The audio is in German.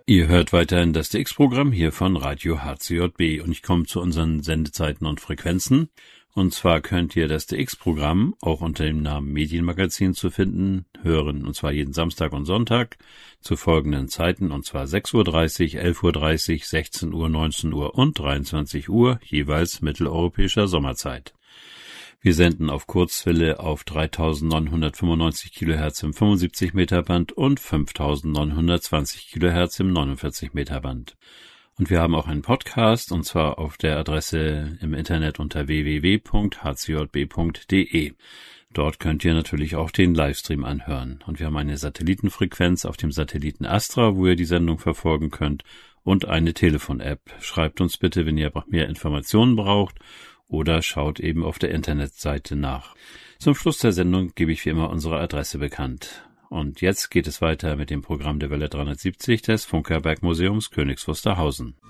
Ihr hört weiterhin das DX-Programm hier von Radio HCJB und ich komme zu unseren Sendezeiten und Frequenzen. Und zwar könnt ihr das DX-Programm auch unter dem Namen Medienmagazin zu finden hören, und zwar jeden Samstag und Sonntag zu folgenden Zeiten, und zwar 6:30 Uhr, 11:30 Uhr, 16 Uhr, 19 Uhr und 23 Uhr, jeweils mitteleuropäischer Sommerzeit. Wir senden auf Kurzwelle auf 3995 kHz im 75 Meter Band und 5920 kHz im 49 Meter Band. Und wir haben auch einen Podcast, und zwar auf der Adresse im Internet unter www.hcjb.de. Dort könnt ihr natürlich auch den Livestream anhören. Und wir haben eine Satellitenfrequenz auf dem Satelliten Astra, wo ihr die Sendung verfolgen könnt, und eine Telefon-App. Schreibt uns bitte, wenn ihr mehr Informationen braucht, oder schaut eben auf der Internetseite nach. Zum Schluss der Sendung gebe ich wie immer unsere Adresse bekannt. Und jetzt geht es weiter mit dem Programm der Welle 370 des Funkerberg Museums Königs Wusterhausen.